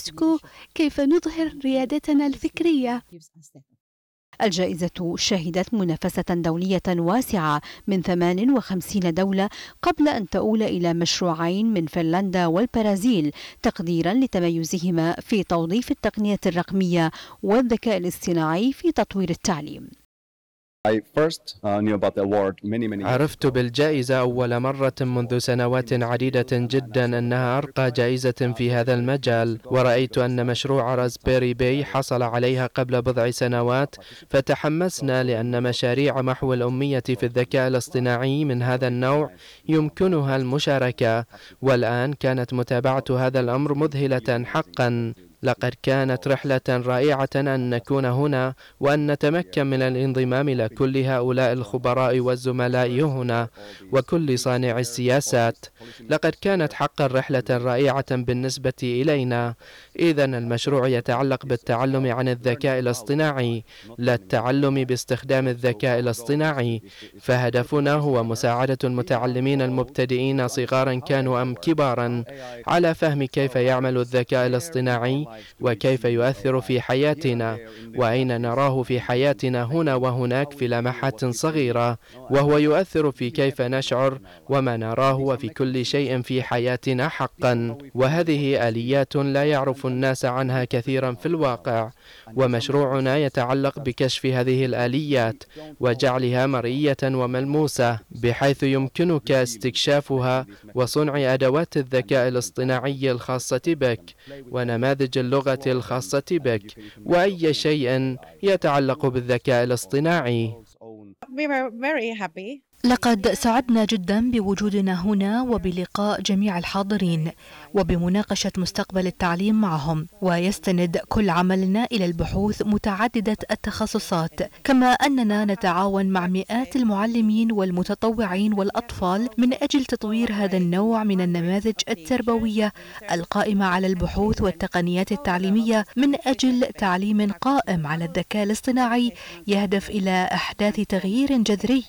اليونسكو كيف نظهر ريادتنا الفكرية. الجائزة شهدت منافسة دولية واسعة من 58 دولة قبل أن تؤول إلى مشروعين من فنلندا والبرازيل تقديرا لتميزهما في توظيف التقنية الرقمية والذكاء الاصطناعي في تطوير التعليم. عرفت بالجائزة أول مرة منذ سنوات عديدة جدا أنها أرقى جائزة في هذا المجال، ورأيت أن مشروع راسبيري باي حصل عليها قبل بضع سنوات، فتحمسنا لأن مشاريع محو الأمية في الذكاء الاصطناعي من هذا النوع يمكنها المشاركة، والآن كانت متابعة هذا الأمر مذهلة حقا. لقد كانت رحلة رائعة أن نكون هنا وأن نتمكن من الانضمام إلى كل هؤلاء الخبراء والزملاء هنا وكل صانع السياسات. لقد كانت حقا رحلة رائعة بالنسبة إلينا. إذن المشروع يتعلق بالتعلم عن الذكاء الاصطناعي، لا التعلم باستخدام الذكاء الاصطناعي، فهدفنا هو مساعدة المتعلمين المبتدئين صغارا كانوا أم كبارا على فهم كيف يعمل الذكاء الاصطناعي وكيف يؤثر في حياتنا وأين نراه في حياتنا هنا وهناك في لمحات صغيرة، وهو يؤثر في كيف نشعر وما نراه وفي كل شيء في حياتنا حقا. وهذه آليات لا يعرف الناس عنها كثيرا في الواقع، ومشروعنا يتعلق بكشف هذه الآليات وجعلها مرئية وملموسة بحيث يمكنك استكشافها وصنع أدوات الذكاء الاصطناعي الخاصة بك ونماذج اللغة الخاصة بك وأي شيء يتعلق بالذكاء الاصطناعي. لقد سعدنا جدا بوجودنا هنا وبلقاء جميع الحاضرين وبمناقشة مستقبل التعليم معهم، ويستند كل عملنا إلى البحوث متعددة التخصصات، كما أننا نتعاون مع مئات المعلمين والمتطوعين والأطفال من أجل تطوير هذا النوع من النماذج التربوية القائمة على البحوث والتقنيات التعليمية من أجل تعليم قائم على الذكاء الاصطناعي يهدف إلى إحداث تغيير جذري.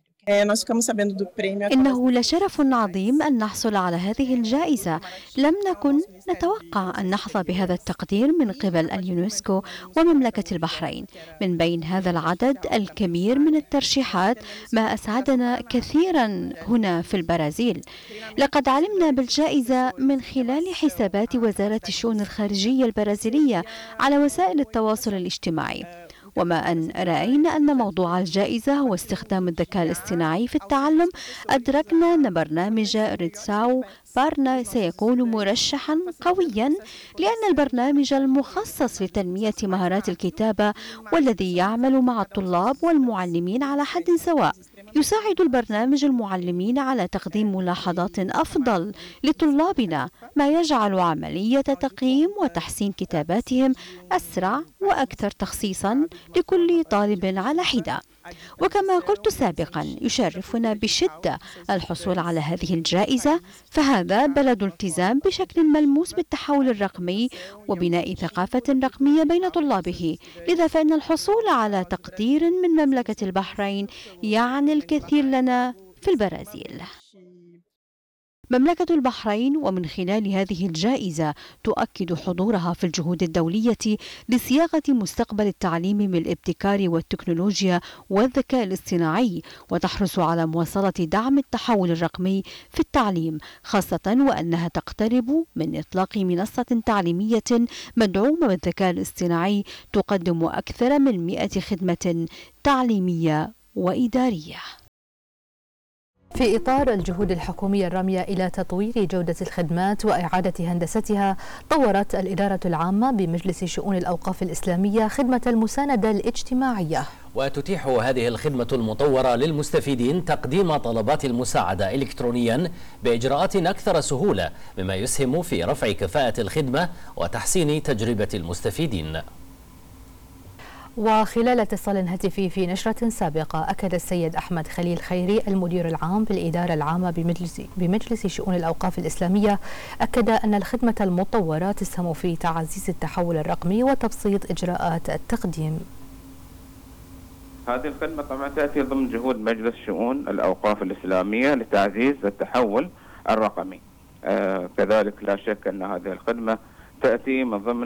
إنه لشرف عظيم أن نحصل على هذه الجائزة. لم نكن نتوقع أن نحظى بهذا التقدير من قبل اليونسكو ومملكة البحرين. من بين هذا العدد الكبير من الترشيحات ما أسعدنا كثيرا هنا في البرازيل. لقد علمنا بالجائزة من خلال حسابات وزارة الشؤون الخارجية البرازيلية على وسائل التواصل الاجتماعي، وما أن رأينا أن موضوع الجائزة هو استخدام الذكاء الاصطناعي في التعلم، أدركنا أن برنامج ريتساو بارنا سيكون مرشحا قويا، لأن البرنامج المخصص لتنمية مهارات الكتابة والذي يعمل مع الطلاب والمعلمين على حد سواء يساعد البرنامج المعلمين على تقديم ملاحظات أفضل لطلابنا، ما يجعل عملية تقييم وتحسين كتاباتهم أسرع وأكثر تخصيصا لكل طالب على حدة. وكما قلت سابقا يشرفنا بشدة الحصول على هذه الجائزة، فهذا بلد التزام بشكل ملموس بالتحول الرقمي وبناء ثقافة رقمية بين طلابه، لذا فإن الحصول على تقدير من مملكة البحرين يعني الكثير لنا في البرازيل. مملكة البحرين ومن خلال هذه الجائزة تؤكد حضورها في الجهود الدولية لصياغة مستقبل التعليم بالابتكار والتكنولوجيا والذكاء الاصطناعي، وتحرص على مواصلة دعم التحول الرقمي في التعليم، خاصة وأنها تقترب من إطلاق منصة تعليمية مدعومة بالذكاء الاصطناعي تقدم أكثر من 100 خدمة تعليمية وإدارية. في إطار الجهود الحكومية الرامية إلى تطوير جودة الخدمات وإعادة هندستها، طورت الإدارة العامة بمجلس شؤون الأوقاف الإسلامية خدمة المساندة الاجتماعية، وتتيح هذه الخدمة المطورة للمستفيدين تقديم طلبات المساعدة إلكترونيا بإجراءات أكثر سهولة، مما يسهم في رفع كفاءة الخدمة وتحسين تجربة المستفيدين. وخلال اتصال هاتفي في نشرة سابقة، أكد السيد أحمد خليل خيري المدير العام بالإدارة العامة بمجلس شؤون الأوقاف الإسلامية، أكد أن الخدمة المطورة تسهم في تعزيز التحول الرقمي وتبسيط إجراءات التقديم. هذه الخدمة طبعا تأتي ضمن جهود مجلس شؤون الأوقاف الإسلامية لتعزيز التحول الرقمي. كذلك لا شك أن هذه الخدمة تأتي من ضمن